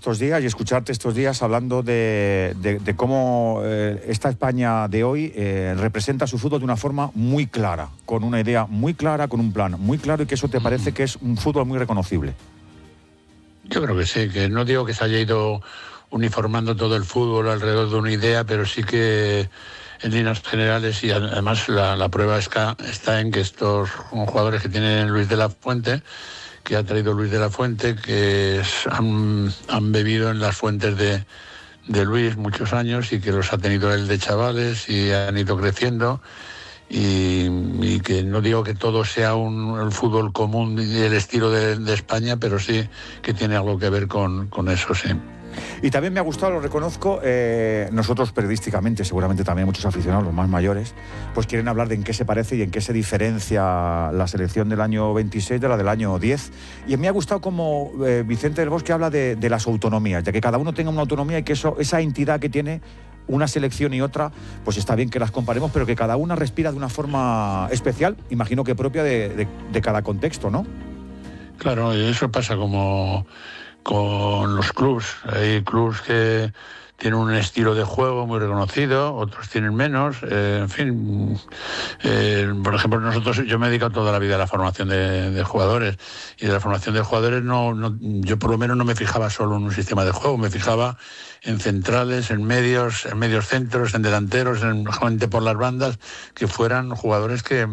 estos días y escucharte estos días hablando de cómo esta España de hoy representa su fútbol de una forma muy clara, con una idea muy clara, con un plan muy claro, y que eso te parece que es un fútbol muy reconocible. Yo creo que sí, que no digo que se haya ido uniformando todo el fútbol alrededor de una idea, pero sí que en líneas generales, y además la prueba está en que estos jugadores que tiene Luis de la Fuente, que ha traído Luis de la Fuente, que han bebido en las fuentes de Luis muchos años y que los ha tenido él de chavales y han ido creciendo, y que no digo que todo sea el fútbol común y el estilo de España, pero sí que tiene algo que ver con eso, sí. Y también me ha gustado, lo reconozco, nosotros periodísticamente, seguramente también muchos aficionados, los más mayores, pues quieren hablar de en qué se parece y en qué se diferencia la selección del año 26 de la del año 10. Y me ha gustado como Vicente del Bosque habla de las autonomías, de que cada uno tenga una autonomía y que esa entidad que tiene una selección y otra, pues está bien que las comparemos, pero que cada una respira de una forma especial, imagino que propia de cada contexto, ¿no? Claro, y eso pasa como con los clubs. Hay clubs que tienen un estilo de juego muy reconocido, otros tienen menos, en fin. Por ejemplo, yo me he dedicado toda la vida a la formación de jugadores, y de la formación de jugadores yo por lo menos no me fijaba solo en un sistema de juego, me fijaba en centrales, en medios centros, en delanteros, en gente por las bandas, que fueran jugadores que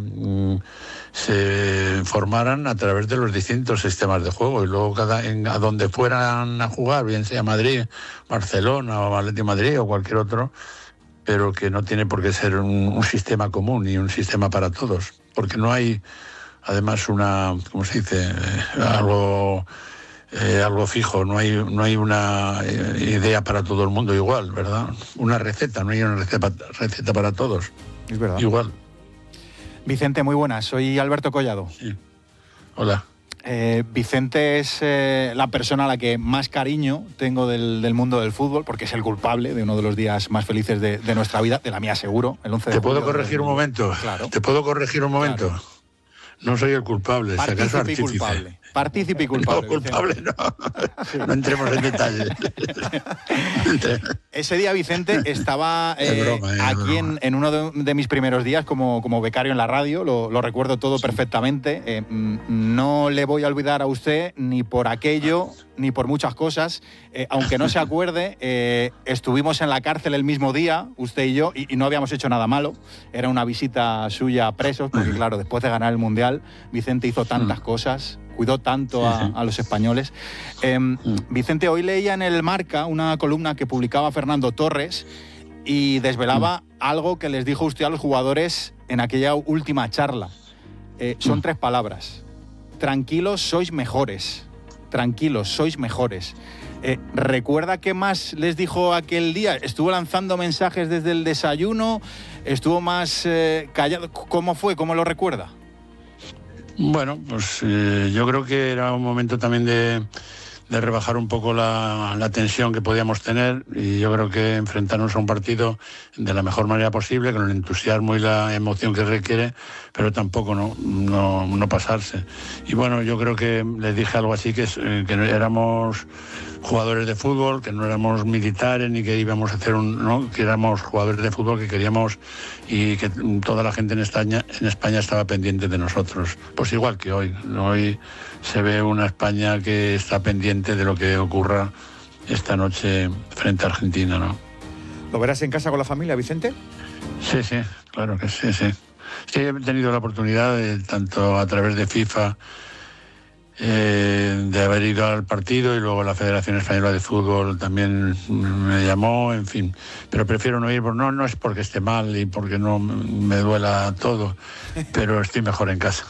se formaran a través de los distintos sistemas de juego, y luego a donde fueran a jugar, bien sea Madrid, Barcelona o Atlético de Madrid o cualquier otro, pero que no tiene por qué ser un sistema común ni un sistema para todos, porque no hay además ¿cómo se dice? Algo fijo, no hay una idea para todo el mundo igual, ¿verdad? Una receta, no hay una receta para todos. Es verdad. Igual. Vicente, muy buenas, soy Alberto Collado. Sí. Hola. Vicente es la persona a la que más cariño tengo del mundo del fútbol, porque es el culpable de uno de los días más felices de nuestra vida, de la mía seguro, el 11 de julio. ¿Te puedo corregir un momento? Claro. ¿Te puedo corregir un momento? Claro. No soy el culpable, si acaso artífice. Partícipe y culpable. No, culpable no. Sí. No entremos en detalle. Ese día Vicente estaba aquí en uno de mis primeros días como becario en la radio, lo recuerdo todo perfectamente. No le voy a olvidar a usted ni por aquello ni por muchas cosas. Aunque no se acuerde, estuvimos en la cárcel el mismo día, usted y yo, y no habíamos hecho nada malo. Era una visita suya a presos, porque claro, después de ganar el Mundial, Vicente hizo tantas cosas, cuidó tanto a los españoles. Vicente, hoy leía en el Marca una columna que publicaba Fernando Torres y desvelaba algo que les dijo usted a los jugadores en aquella última charla. Son 3 palabras. Tranquilos, sois mejores. Tranquilos, sois mejores. ¿Recuerda qué más les dijo aquel día? ¿Estuvo lanzando mensajes desde el desayuno? ¿Estuvo más callado? ¿Cómo fue? ¿Cómo lo recuerda? Bueno, pues yo creo que era un momento también de rebajar un poco la tensión que podíamos tener, y yo creo que enfrentarnos a un partido de la mejor manera posible, con el entusiasmo y la emoción que requiere, pero tampoco no pasarse. Y bueno, yo creo que les dije algo así, que éramos jugadores de fútbol, que no éramos militares ni que íbamos a hacer que éramos jugadores de fútbol, que queríamos, y que toda la gente en España estaba pendiente de nosotros. Pues igual que hoy se ve una España que está pendiente de lo que ocurra esta noche frente a Argentina, ¿no? ¿Lo verás en casa con la familia, Vicente? Sí, claro que sí. Sí, he tenido la oportunidad, tanto a través de FIFA, de haber ido al partido, y luego la Federación Española de Fútbol también me llamó, en fin, pero prefiero no ir, no es porque esté mal y porque no me duela todo, pero estoy mejor en casa.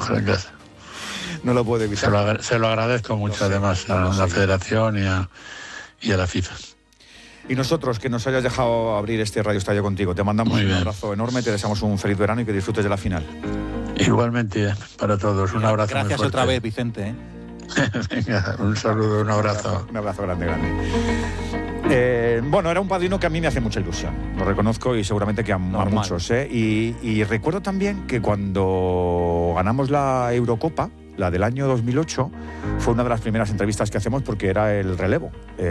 No lo puedo evitar. Se lo agradezco mucho, además, a la Federación y a la FIFA. Y nosotros, que nos hayas dejado abrir este Radio Estadio contigo, te mandamos un abrazo enorme, te deseamos un feliz verano y que disfrutes de la final. Igualmente, para todos, un abrazo. Gracias muy otra vez, Vicente. Venga, un saludo, un abrazo. Un abrazo grande. Bueno, era un padrino que a mí me hace mucha ilusión, lo reconozco, y seguramente que a muchos. Y recuerdo también que cuando ganamos la Eurocopa, la del año 2008, fue una de las primeras entrevistas que hacemos, porque era el relevo.